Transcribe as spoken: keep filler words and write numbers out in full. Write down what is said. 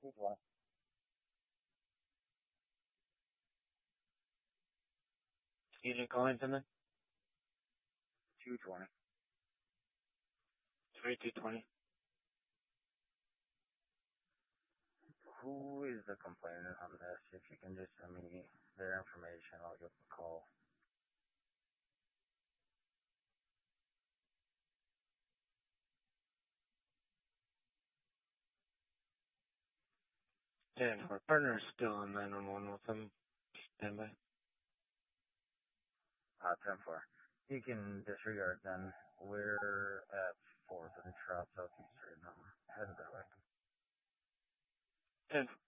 two twenty. Agent calling something? two twenty. twenty-two twenty. Who is the complainant on this? If you can just send me their information, I'll give them a call. And my partner's still on nine one one with him. Stand by. Uh, ten four. You can disregard then. We're at fourth and Trout Southeast right now. Headed that way. ten